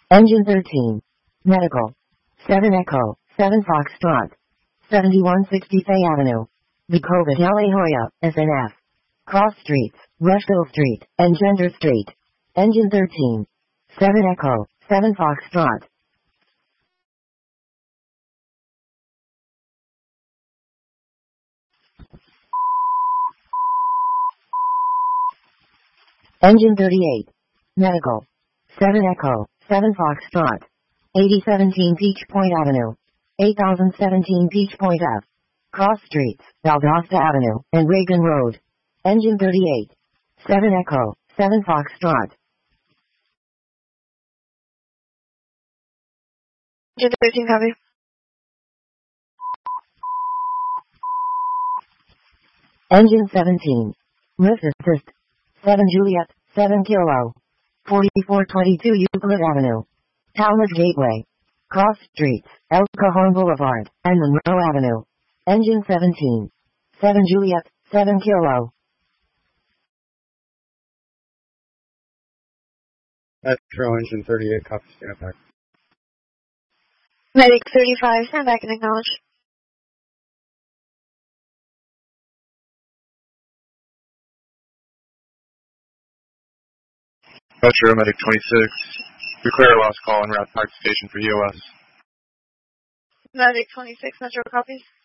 Engine 13. Medical. 7 Echo, 7 Foxtrot. 7160 Fay Avenue. Vicovich La Jolla, SNF. Cross Streets, Rushville Street, and Gender Street. Engine 13. 7 Echo, 7 Foxtrot. Engine 38. Medical. 7 Echo, 7 Foxtrot. 8017 Peach Point Avenue. 8017 Peach Point F. Cross Streets, Valdosta Avenue, and Reagan Road. Engine 38. 7 Echo, 7 Foxtrot. Engine 13, copy. Engine 17. Lift assist. 7 Juliet, 7 Kilo. 4422 Euclid Avenue. Talmadge Gateway. Cross Streets, El Cajon Boulevard, and Monroe Avenue. Engine 17. 7 Juliet, 7 Kilo. Metro Engine 38, copy, stand back. Medic 35, stand back and acknowledge. Metro Medic 26, declare a lost call en route Park Station for EOS. Medic 26, Metro copies.